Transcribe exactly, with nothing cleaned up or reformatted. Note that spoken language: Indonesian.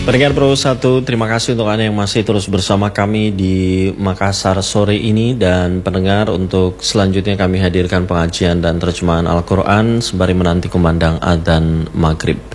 Pendengar Pro satu, terima kasih untuk Anda yang masih terus bersama kami di Makassar sore ini. Dan pendengar, untuk selanjutnya kami hadirkan pengajian dan terjemahan Al-Quran sembari menanti kumandang adzan maghrib.